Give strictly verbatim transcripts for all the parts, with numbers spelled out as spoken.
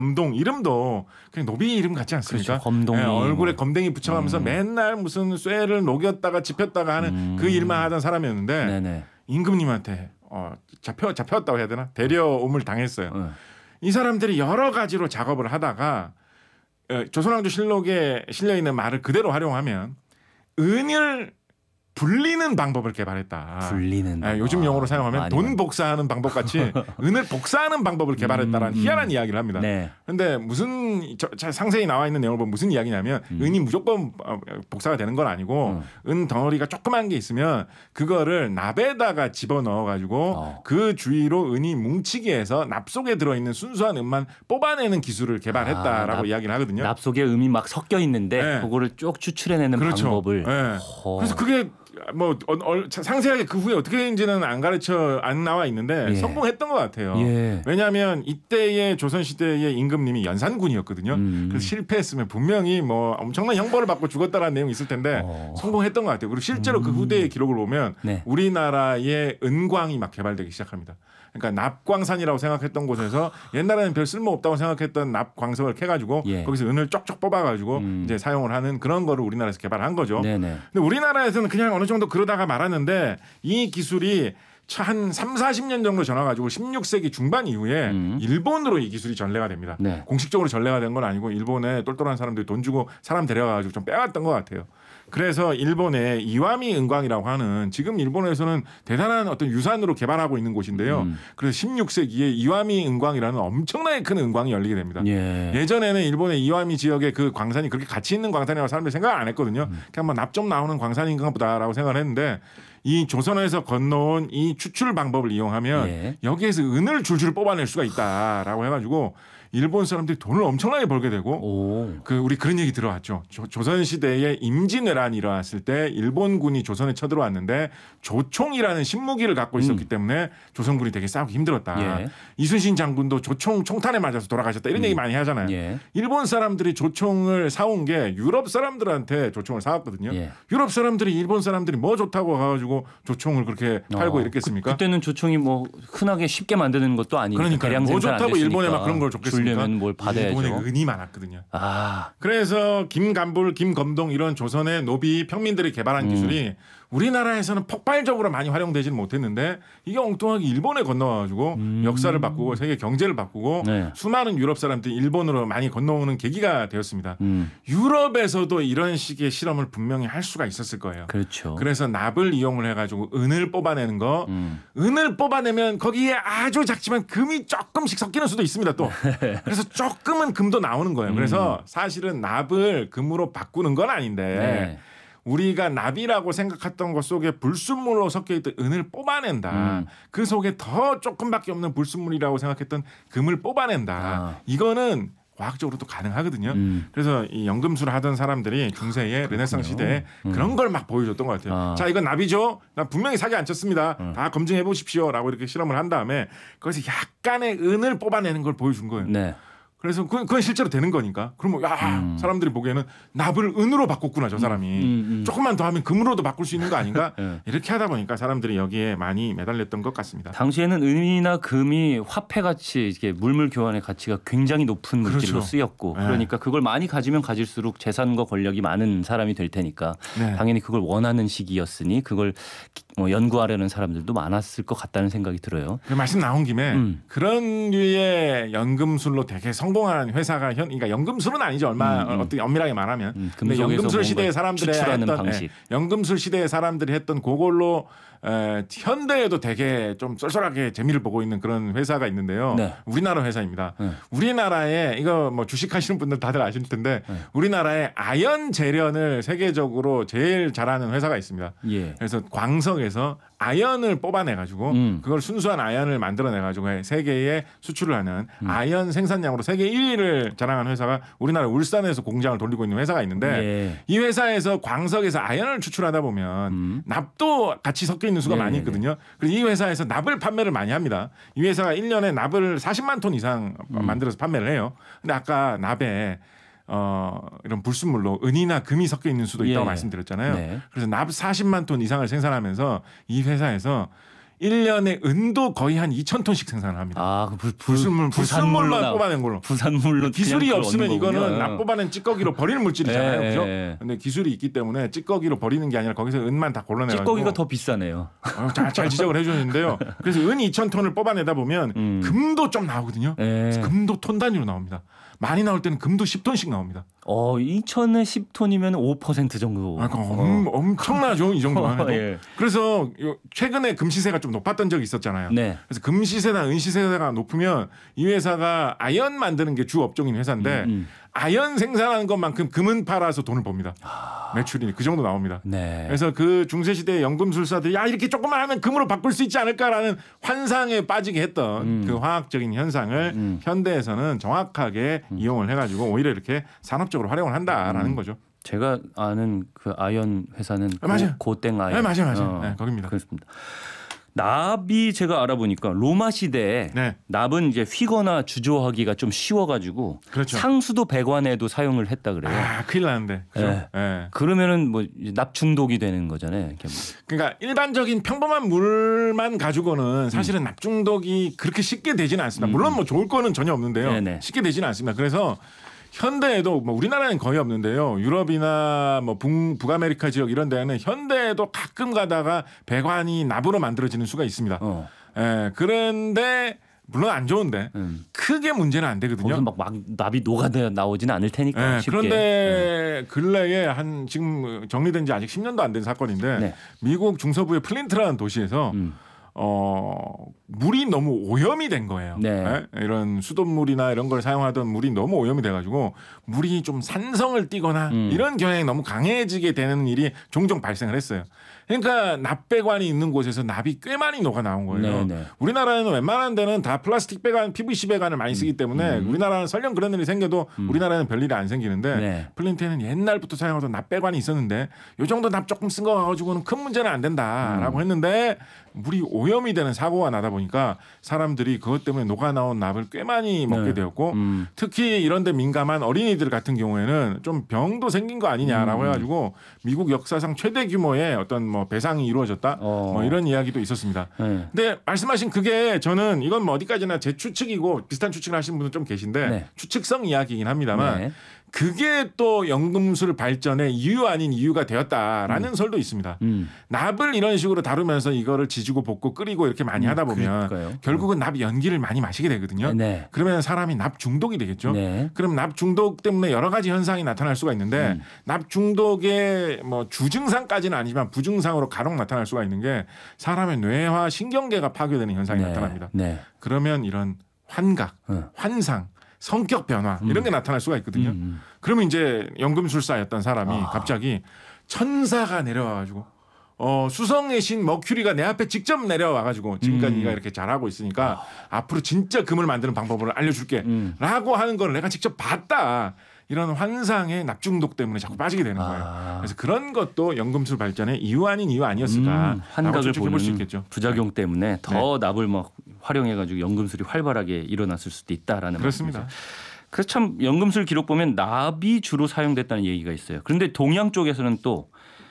검동 이름도 그냥 노비 이름 같지 않습니까? 그렇죠. 검동이 네, 얼굴에 뭐. 검댕이 붙여가면서 음. 맨날 무슨 쇠를 녹였다가 집혔다가 하는 음. 그 일만 하던 사람이었는데 네네. 임금님한테 어, 잡혀 잡혔다고 해야 되나? 데려옴을 당했어요. 네. 이 사람들이 여러 가지로 작업을 하다가 어, 조선왕조실록에 실려 있는 말을 그대로 활용하면 은을 불리는 방법을 개발했다. 불리는 아, 요즘 용어로 사용하면 돈 많이 복사하는 방법 같이 은을 복사하는 방법을 개발했다라는 음, 음. 희한한 이야기를 합니다. 네. 근데 무슨 저, 자, 상세히 나와 있는 내용을 보면 무슨 이야기냐면 음. 은이 무조건 어, 복사가 되는 건 아니고 음. 은 덩어리가 조그만 게 있으면 그거를 납에다가 집어넣어 가지고 어. 그 주위로 은이 뭉치게 해서 납 속에 들어있는 순수한 은만 뽑아내는 기술을 개발했다라고 아, 납, 이야기를 하거든요. 납 속에 음이 막 섞여 있는데 네. 그거를 쭉 추출해내는 그렇죠. 방법을. 네. 허. 그래서 그게 뭐 어, 어, 상세하게 그 후에 어떻게 했는지는 안 가르쳐 안 나와 있는데 예. 성공했던 것 같아요. 예. 왜냐하면 이때의 조선 시대의 임금님이 연산군이었거든요. 음. 그래서 실패했으면 분명히 뭐 엄청난 형벌을 받고 죽었다라는 내용이 있을 텐데 어. 성공했던 것 같아요. 그리고 실제로 음. 그 후대의 기록을 보면 네. 우리나라의 은광이 막 개발되기 시작합니다. 그러니까 납광산이라고 생각했던 곳에서 옛날에는 별 쓸모 없다고 생각했던 납광석을 캐가지고 예. 거기서 은을 쪽쪽 뽑아가지고 음. 이제 사용을 하는 그런 거를 우리나라에서 개발한 거죠. 네네. 근데 우리나라에서는 그냥 어느 정도 그러다가 말았는데 이 기술이 한 삼, 사십 년 정도 지나가지고 십육 세기 중반 이후에 음. 일본으로 이 기술이 전래가 됩니다. 네. 공식적으로 전래가 된 건 아니고 일본에 똘똘한 사람들이 돈 주고 사람 데려가가지고 좀 빼왔던 것 같아요. 그래서 일본의 이와미 은광이라고 하는 지금 일본에서는 대단한 어떤 유산으로 개발하고 있는 곳인데요. 음. 그래서 십육 세기에 이와미 은광이라는 엄청나게 큰 은광이 열리게 됩니다. 예. 예전에는 일본의 이와미 지역의 그 광산이 그렇게 가치 있는 광산이라고 사람들이 생각 안 했거든요. 음. 그냥 뭐 납 좀 나오는 광산인가 보다라고 생각을 했는데 이 조선에서 건너온 이 추출 방법을 이용하면 예. 여기에서 은을 줄줄 뽑아낼 수가 있다라고 해가지고 일본 사람들이 돈을 엄청나게 벌게 되고 오. 그 우리 그런 얘기 들어왔죠. 조, 조선 시대에 임진왜란이 일어났을 때 일본군이 조선에 쳐들어왔는데 조총이라는 신무기를 갖고 있었기 음. 때문에 조선군이 되게 싸우기 힘들었다. 예. 이순신 장군도 조총 총탄에 맞아서 돌아가셨다. 이런 음. 얘기 많이 하잖아요. 예. 일본 사람들이 조총을 사온 게 유럽 사람들한테 조총을 사왔거든요. 예. 유럽 사람들이 일본 사람들이 뭐 좋다고 가가지고 조총을 그렇게 팔고 어. 이랬겠습니까? 그, 그때는 조총이 뭐 흔하게 쉽게 만드는 것도 아니니까 그러니까 대량 뭐 생산 안 좋다고 됐으니까. 일본에 막 그런 걸 줬겠습니까? 주려면 뭘 받아야죠. 일본에 은이 많았거든요. 아. 그래서 김간불, 김검동 이런 조선의 노비 평민들이 개발한 음. 기술이 우리나라에서는 폭발적으로 많이 활용되지는 못했는데 이게 엉뚱하게 일본에 건너와가지고 음. 역사를 바꾸고 세계 경제를 바꾸고 네. 수많은 유럽 사람들이 일본으로 많이 건너오는 계기가 되었습니다. 음. 유럽에서도 이런 식의 실험을 분명히 할 수가 있었을 거예요. 그렇죠. 그래서 납을 이용을 해가지고 은을 뽑아내는 거, 음. 은을 뽑아내면 거기에 아주 작지만 금이 조금씩 섞이는 수도 있습니다. 또 그래서 조금은 금도 나오는 거예요. 그래서 사실은 납을 금으로 바꾸는 건 아닌데 네. 우리가 납이라고 생각했던 것 속에 불순물로 섞여있던 은을 뽑아낸다. 음. 그 속에 더 조금밖에 없는 불순물이라고 생각했던 금을 뽑아낸다. 아. 이거는 과학적으로도 가능하거든요. 음. 그래서 이 연금술을 하던 사람들이 중세의 르네상스 시대에 음. 그런 걸 막 보여줬던 것 같아요. 아. 자, 이건 납이죠. 나 분명히 사기 안 쳤습니다. 음. 다 검증해 보십시오라고 이렇게 실험을 한 다음에 거기서 약간의 은을 뽑아내는 걸 보여준 거예요. 네. 그래서 그건, 그건 실제로 되는 거니까. 그러면 야 음. 사람들이 보기에는 납을 은으로 바꿨구나 저 사람이. 음, 음. 조금만 더 하면 금으로도 바꿀 수 있는 거 아닌가? 네. 이렇게 하다 보니까 사람들이 여기에 많이 매달렸던 것 같습니다. 당시에는 은이나 금이 화폐같이 이렇게 물물 교환의 가치가 굉장히 높은 물질로 그렇죠. 쓰였고 네. 그러니까 그걸 많이 가지면 가질수록 재산과 권력이 많은 사람이 될 테니까 네. 당연히 그걸 원하는 시기였으니 그걸 뭐 연구하려는 사람들도 많았을 것 같다는 생각이 들어요. 그 말씀 나온 김에 음. 그런 류의 연금술로 되게 성공한 회사가 현, 그러니까 연금술은 아니죠. 얼마 음, 음. 어떻게 엄밀하게 말하면. 음, 근데 금속에서 연금술 시대의 뭔가 사람들이 추출하는 했던 방식. 예, 연금술 시대의 사람들이 했던 그걸로 에, 현대에도 되게 좀 쏠쏠하게 재미를 보고 있는 그런 회사가 있는데요. 네. 우리나라 회사입니다. 네. 우리나라에 이거 뭐 주식하시는 분들 다들 아실 텐데 네. 우리나라에 아연 재련을 세계적으로 제일 잘하는 회사가 있습니다. 예. 그래서 광석에서 아연을 뽑아내 가지고 음. 그걸 순수한 아연을 만들어내 가지고 세계에 수출을 하는 음. 아연 생산량으로 세계 일 위를 자랑하는 회사가 우리나라 울산에서 공장을 돌리고 있는 회사가 있는데 예. 이 회사에서 광석에서 아연을 추출하다 보면 음. 납도 같이 섞여 있는 수가 네네네. 많이 있거든요. 그래서 이 회사에서 납을 판매를 많이 합니다. 이 회사가 일 년에 납을 사십만 톤 이상 음. 만들어서 판매를 해요. 근데 아까 납에 어, 이런 불순물로 은이나 금이 섞여 있는 수도 있다고 예. 말씀드렸잖아요. 네. 그래서 납 사십만 톤 이상을 생산하면서 이 회사에서 일 년에 은도 거의 한 이천 톤씩 생산을 합니다. 아, 그 불, 불순물, 부산물로 불순물만 나- 뽑아낸 걸로. 부산물로 기술이 그냥 없으면 그걸 얻는 이거는 거군요. 납 뽑아낸 찌꺼기로 버리는 물질이잖아요. 예, 그죠? 예. 근데 기술이 있기 때문에 찌꺼기로 버리는 게 아니라 거기서 은만 다 골라내가지고 찌꺼기가 더 비싸네요. 어, 잘, 잘 지적을 해주셨는데요. 그래서 은 이천 톤을 뽑아내다 보면 음. 금도 좀 나오거든요. 예. 그래서 금도 톤 단위로 나옵니다. 많이 나올 때는 금도 십 톤씩 나옵니다. 어, 이천에 십 톤이면 오 퍼센트 정도. 아, 엄, 엄청나죠, 이 정도만 해도. 예. 그래서 요- 최근에 금 시세가 좀 높았던 적이 있었잖아요. 네. 그래서 금 시세나 은 시세가 높으면 이 회사가 아연 만드는 게 주 업종인 회사인데 음, 음. 아연 생산하는 것만큼 금은 팔아서 돈을 법니다. 매출이 그 정도 나옵니다. 네. 그래서 그 중세 시대 연금술사들이 야 이렇게 조금만 하면 금으로 바꿀 수 있지 않을까라는 환상에 빠지게 했던 음. 그 화학적인 현상을 음. 현대에서는 정확하게 이용을 해가지고 오히려 이렇게 산업적으로 활용을 한다라는 음. 거죠. 제가 아는 그 아연 회사는 아, 맞아요. 고, 고땡 아연. 네, 맞아요, 맞아요. 어, 네, 거기입니다. 그렇습니다. 납이 제가 알아보니까 로마 시대에 네. 납은 이제 휘거나 주조하기가 좀 쉬워가지고 그렇죠. 상수도 배관에도 사용을 했다 그래요. 아 큰일 나는데. 그죠? 네. 예. 그러면은 뭐 납 중독이 되는 거잖아요. 이렇게 뭐. 그러니까 일반적인 평범한 물만 가지고는 사실은 납중독이 그렇게 쉽게 되지는 않습니다. 물론 뭐 좋을 거는 전혀 없는데요. 네네. 쉽게 되지는 않습니다. 그래서 현대에도 뭐 우리나라는 거의 없는데요. 유럽이나 뭐 북, 북아메리카 지역 이런 데는 현대에도 가끔 가다가 배관이 납으로 만들어지는 수가 있습니다. 어. 예, 그런데 물론 안 좋은데 음. 크게 문제는 안 되거든요. 거기서 막, 막 납이 녹아 나오지는 않을 테니까 예, 쉽게. 그런데 근래에 한 지금 정리된 지 아직 십 년도 안 된 사건인데 네. 미국 중서부의 플린트라는 도시에서 음. 어 물이 너무 오염이 된 거예요. 네. 예? 이런 수돗물이나 이런 걸 사용하던 물이 너무 오염이 돼가지고 물이 좀 산성을 띠거나 음. 이런 경향이 너무 강해지게 되는 일이 종종 발생을 했어요. 그러니까 납배관이 있는 곳에서 납이 꽤 많이 녹아 나온 거예요. 네, 네. 우리나라에는 웬만한 데는 다 플라스틱 배관, 피브이씨 배관을 많이 쓰기 때문에 우리나라는 설령 그런 일이 생겨도 우리나라는 별일이 안 생기는데 네. 플린트에는 옛날부터 사용하던 납배관이 있었는데 요 정도 납 조금 쓴 거 가지고는 큰 문제는 안 된다라고 했는데 물이 오염이 되는 사고가 나다 보니까 사람들이 그것 때문에 녹아 나온 납을 꽤 많이 먹게 네. 되었고 음. 특히 이런 데 민감한 어린이들 같은 경우에는 좀 병도 생긴 거 아니냐라고 음. 해가지고 미국 역사상 최대 규모의 어떤 뭐 배상이 이루어졌다 어. 뭐 이런 이야기도 있었습니다. 네. 근데 말씀하신 그게 저는 이건 뭐 어디까지나 제 추측이고 비슷한 추측을 하시는 분들 좀 계신데 네. 추측성 이야기이긴 합니다만 네. 그게 또 연금술 발전의 이유 아닌 이유가 되었다라는 설도 있습니다. 음. 납을 이런 식으로 다루면서 이거를 지지고 볶고 끓이고 이렇게 많이 하다 보면 그러니까요. 결국은 납 연기를 많이 마시게 되거든요. 네. 그러면 사람이 납 중독이 되겠죠. 네. 그럼 납 중독 때문에 여러 가지 현상이 나타날 수가 있는데 음. 납 중독의 뭐 주증상까지는 아니지만 부증상으로 간혹 나타날 수가 있는 게 사람의 뇌와 신경계가 파괴되는 현상이 네. 나타납니다. 네. 그러면 이런 환각, 어. 환상, 성격 변화 이런 게 나타날 수가 있거든요. 음. 그러면 이제 연금술사였던 사람이 아. 갑자기 천사가 내려와가지고 어, 수성의 신 머큐리가 내 앞에 직접 내려와가지고 지금까지 음. 네가 이렇게 잘하고 있으니까 앞으로 진짜 금을 만드는 방법을 알려줄게 음. 라고 하는 걸 내가 직접 봤다. 이런 환상의 납중독 때문에 자꾸 빠지게 되는 거예요. 아. 그래서 그런 것도 연금술 발전의 이유 아닌 이유 아니었을까 음, 환각을 추측해 볼 수 보는 있겠죠. 부작용 때문에 더 납을 막 활용해가지고 연금술이 활발하게 일어났을 수도 있다라는 그렇습니다. 말씀이죠. 그래서 참 연금술 기록 보면 납이 주로 사용됐다는 얘기가 있어요. 그런데 동양 쪽에서는 또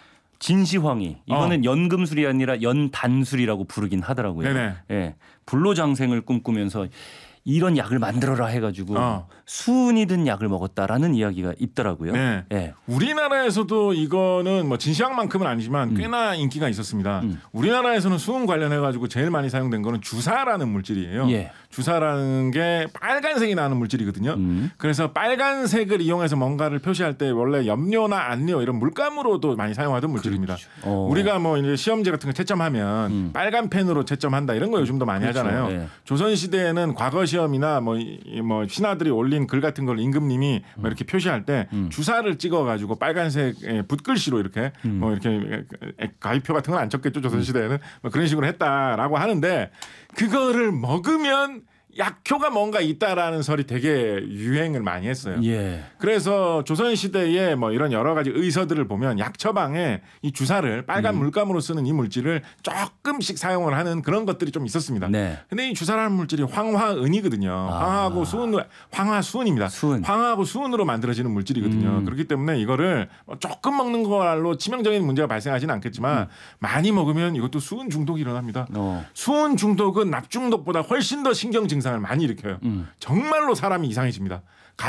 진시황이 이거는 연금술이 아니라 연단술이라고 부르긴 하더라고요. 네네. 예, 불로장생을 꿈꾸면서 이런 약을 만들어라 해가지고 어. 수은이 든 약을 먹었다라는 이야기가 있더라고요. 네. 예. 우리나라에서도 이거는 뭐 진시황만큼은 아니지만 꽤나 인기가 있었습니다. 음. 우리나라에서는 수은 관련해 가지고 제일 많이 사용된 거는 주사라는 물질이에요. 예. 주사라는 게 빨간색이 나는 물질이거든요. 음. 그래서 빨간색을 이용해서 뭔가를 표시할 때 원래 염료나 안료 이런 물감으로도 많이 사용하던 물질입니다. 어. 우리가 뭐 이제 시험지 같은 거 채점하면 음. 빨간 펜으로 채점한다 이런 거 요즘도 많이 그렇죠. 하잖아요. 예. 조선 시대에는 과거 시험이나 뭐, 이- 뭐 신하들이 올린 글 같은 걸 임금님이 뭐 이렇게 표시할 때 음. 주사를 찍어가지고 빨간색 붓글씨로 이렇게 음. 뭐 이렇게 가위표 같은 건 안 쳤겠죠 조선 시대에는 뭐 그런 식으로 했다라고 하는데 그거를 먹으면 약효가 뭔가 있다라는 설이 되게 유행을 많이 했어요. 예. 그래서 조선 시대에 뭐 이런 여러 가지 의서들을 보면 약 처방에 이 주사를 빨간 음. 물감으로 쓰는 이 물질을 조금씩 사용을 하는 그런 것들이 좀 있었습니다. 네. 근데 이 주사라는 물질이 황화은이거든요. 아. 황화하고 수은, 황화수은입니다. 수은. 황화하고 수은으로 만들어지는 물질이거든요. 음. 그렇기 때문에 이거를 조금 먹는 걸로 치명적인 문제가 발생하지는 않겠지만 음. 많이 먹으면 이것도 수은 중독이 일어납니다. 어. 수은 중독은 납 중독보다 훨씬 더 신경 증상을 많이 일으켜요. 음. 정말로 사람이 이상해집니다.